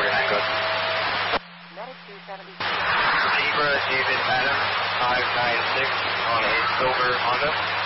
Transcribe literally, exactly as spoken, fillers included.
Echo. Medic two seventy-six. Zebra David Adams five nine six on a silver Honda.